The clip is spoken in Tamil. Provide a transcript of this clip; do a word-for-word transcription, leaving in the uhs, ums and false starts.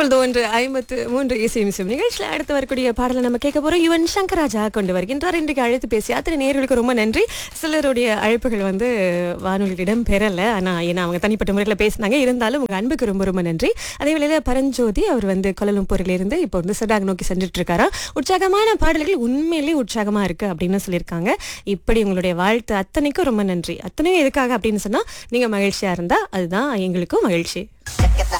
இப்பொழுது ஒன்று ஐம்பத்து மூன்று இசை மிசம் நிகழ்ச்சியில் அடுத்து வரக்கூடிய பாடலை நம்ம கேட்க போறோம். யுவன் சங்கராஜா கொண்டு வருகின்றார். இன்றைக்கு அழைத்து பேசி அத்தனை நேயர்களுக்கு ரொம்ப நன்றி. சிலருடைய அழைப்புகள் வந்து வானொலியிடம் பெறல, ஆனா ஏன்னா அவங்க தனிப்பட்ட முறையில் பேசினாங்க. இருந்தாலும் உங்க அன்புக்கு ரொம்ப ரொம்ப நன்றி. அதே வேளையில பரஞ்சோதி அவர் வந்து கோலாலம்பூரில் இருந்து இப்போ வந்து சடாக் நோக்கி சென்றுட்டு இருக்காரா. உற்சாகமான பாடல்கள் உண்மையிலேயே உற்சாகமா இருக்கு அப்படின்னு சொல்லியிருக்காங்க. இப்படி உங்களுடைய வாழ்த்து அத்தனைக்கும் ரொம்ப நன்றி. அத்தனையும் எதுக்காக அப்படின்னு சொன்னா நீங்க மகிழ்ச்சியா இருந்தா அதுதான் எங்களுக்கும் மகிழ்ச்சி.